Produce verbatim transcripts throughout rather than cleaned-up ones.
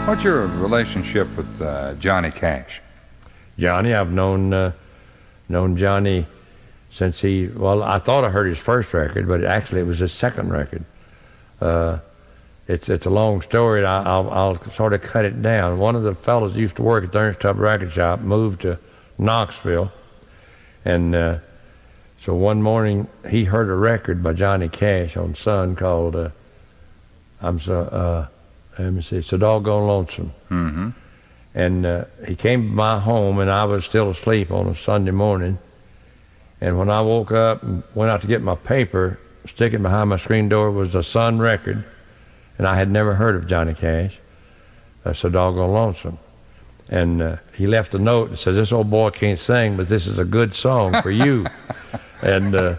What's your relationship with uh, Johnny Cash? Johnny, I've known uh, known Johnny since he, well, I thought I heard his first record, but actually it was his second record. Uh, it's it's a long story, and I, I'll, I'll sort of cut it down. One of the fellows that used to work at the Ernest Tubb Record Shop moved to Knoxville, and uh, so one morning he heard a record by Johnny Cash on Sun called uh, I'm so uh, let me see, So Doggone Lonesome. Mm-hmm. And uh, he came to my home, and I was still asleep on a Sunday morning. And when I woke up and went out to get my paper, sticking behind my screen door was a Sun record, and I had never heard of Johnny Cash, uh, So Doggone Lonesome. And uh, he left a note that says, "This old boy can't sing, but this is a good song for you." And uh,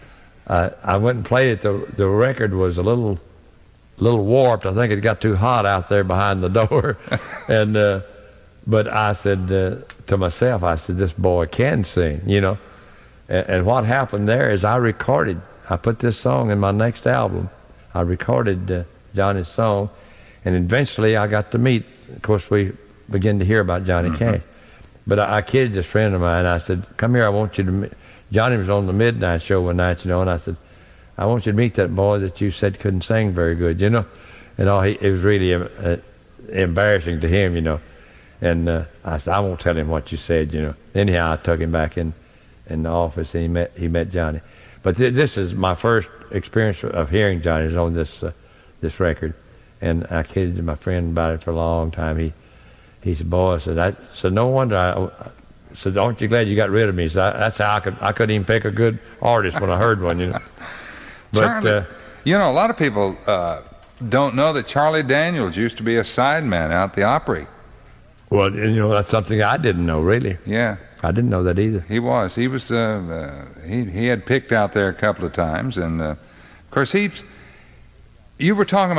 I, I went and played it. The, the record was a little little warped. I think it got too hot out there behind the door. and uh, But I said uh, to myself, I said, this boy can sing, you know. And, and what happened there is I recorded, I put this song in my next album. I recorded uh, Johnny's song, and eventually I got to meet, of course, we began to hear about Johnny mm-hmm. Cash. But I, I kidded this friend of mine. I said, come here, I want you to meet. Johnny was on the Midnight Show one night, you know, and I said, I want you to meet that boy that you said couldn't sing very good, you know. And all he, it was really uh, embarrassing to him, you know. And uh, I said, I won't tell him what you said, you know. Anyhow, I took him back in, in the office, and he met he met Johnny. But th this is my first experience of hearing Johnny is on this uh, this record. And I kidded my friend about it for a long time. He he said, boy, I said, I said, no wonder I, I said, aren't you glad you got rid of me? So I, that's how I could I couldn't even pick a good artist when I heard one, you know. But Charlie, uh, you know, a lot of people uh, don't know that Charlie Daniels used to be a sideman out at the Opry. Well, you know, that's something I didn't know, really. Yeah. I didn't know that either. He was. He was, uh, uh, he, he had picked out there a couple of times. And, uh, of course, he's, you were talking about